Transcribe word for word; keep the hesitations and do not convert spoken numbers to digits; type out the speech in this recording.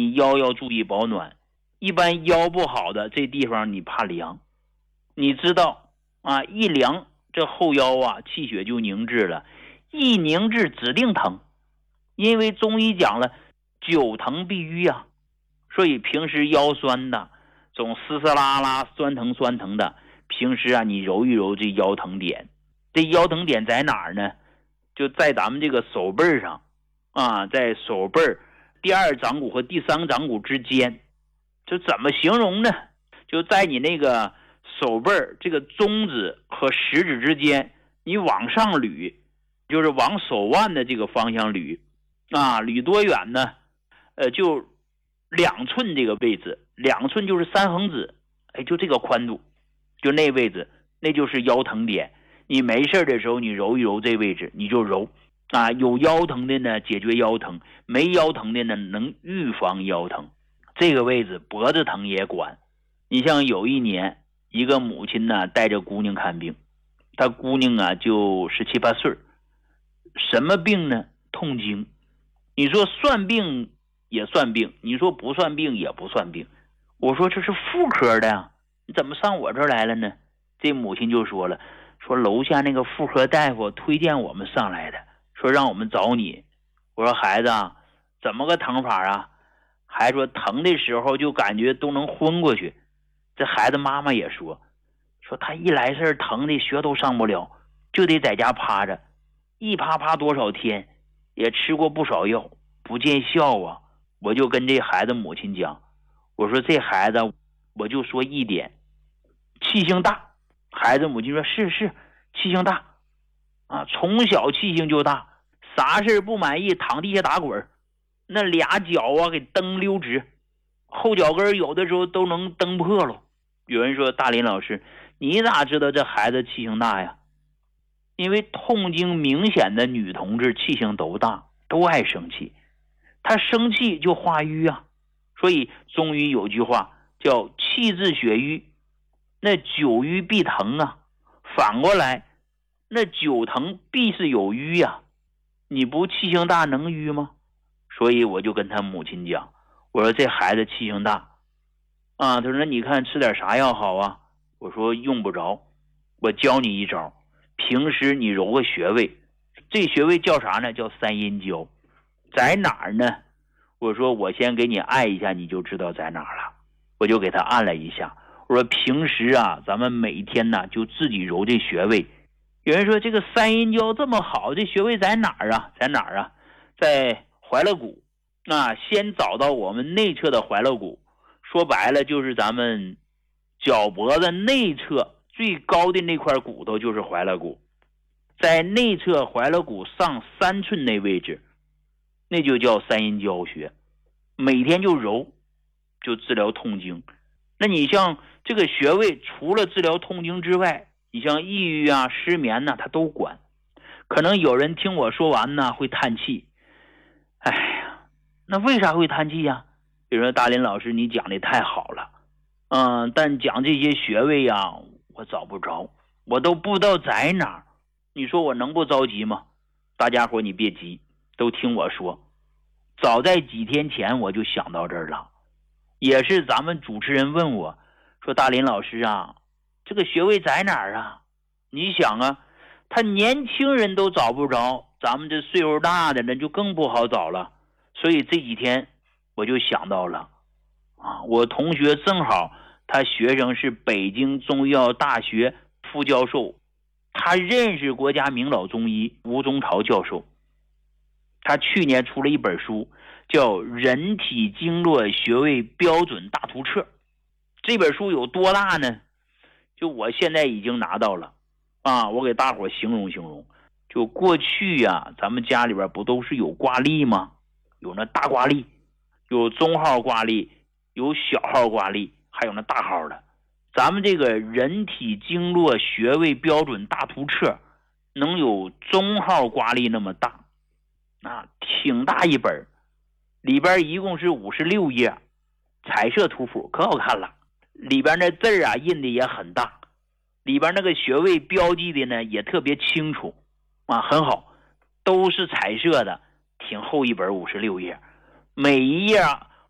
你腰要注意保暖。一般腰不好的这地方你怕凉，你知道啊，一凉这后腰啊气血就凝滞了，一凝滞指定疼，因为中医讲了久疼必瘀啊，所以平时腰酸的总丝丝拉拉酸疼酸疼的，平时啊你揉一揉这腰疼点。这腰疼点在哪儿呢？就在咱们这个手背上啊，在手背第二掌骨和第三掌骨之间。就怎么形容呢？就在你那个手背这个中指和食指之间，你往上捋，就是往手腕的这个方向捋啊，捋多远呢？呃，就两寸这个位置，两寸就是三横指，哎，就这个宽度，就那位置，那就是腰疼点。你没事的时候，你揉一揉这位置，你就揉啊。有腰疼的呢，解决腰疼；没腰疼的呢，能预防腰疼。这个位置脖子疼也管。你像有一年，一个母亲呢带着姑娘看病，她姑娘啊就十七八岁，什么病呢？痛经。你说算病也算病，你说不算病也不算病。我说这是妇科的呀，你怎么上我这儿来了呢？这母亲就说了，说楼下那个妇科大夫推荐我们上来的，说让我们找你。我说孩子啊，怎么个疼法啊？还说疼的时候就感觉都能昏过去。这孩子妈妈也说，说他一来事疼的学都上不了，就得在家趴着，一趴趴多少天，也吃过不少药，不见效啊。我就跟这孩子母亲讲，我说这孩子我就说一点，气性大。孩子母亲说是是气性大啊，从小气性就大，啥事不满意躺地下打滚，那俩脚啊给蹬溜直，后脚跟有的时候都能蹬破了。有人说大林老师，你咋知道这孩子气性大呀？因为痛经明显的女同志气性都大，都爱生气，她生气就化瘀啊。所以中医有句话叫气滞血瘀，那久瘀必疼啊。反过来，那久疼必是有瘀呀、啊。你不气性大能瘀吗？所以我就跟他母亲讲，我说这孩子气性大啊。他说那你看吃点啥药好啊？我说用不着，我教你一招，平时你揉个穴位，这穴位叫啥呢？叫三阴交。在哪儿呢？我说我先给你按一下，你就知道在哪儿了。我就给他按了一下，我说平时啊咱们每天呢就自己揉这穴位。有人说这个三阴交这么好，这穴位在哪儿啊？在哪儿啊？在怀肋骨。那先找到我们内侧的怀肋骨，说白了就是咱们脚脖子内侧最高的那块骨头就是怀肋骨，在内侧怀肋骨上三寸那位置，那就叫三阴交穴。每天就揉，就治疗痛经。那你像这个穴位除了治疗痛经之外，你像抑郁啊失眠啊它都管。可能有人听我说完呢会叹气，哎呀，那为啥会叹气呀？比如说大林老师你讲的太好了，嗯，但讲这些穴位呀我找不着，我都不知道在哪儿。你说我能不着急吗？大家伙你别急，都听我说。早在几天前我就想到这儿了，也是咱们主持人问我说大林老师啊，这个穴位在哪儿啊？你想啊，他年轻人都找不着，咱们这岁数大的人就更不好找了。所以这几天我就想到了啊，我同学正好他学生是北京中医药大学副教授，他认识国家名老中医吴中朝教授，他去年出了一本书叫《人体经络穴位标准大图册》。这本书有多大呢？就我现在已经拿到了啊，我给大伙形容形容。就过去呀、啊，咱们家里边不都是有挂历吗？有那大挂历，有中号挂历，有小号挂历，还有那大号的。咱们这个人体经络穴位标准大图册能有中号挂历那么大啊，挺大一本，里边一共是五十六页，彩色图谱可好看了，里边那字啊印的也很大，里边那个穴位标记的呢也特别清楚啊，很好，都是彩色的，挺厚一本五十六页，每一页啊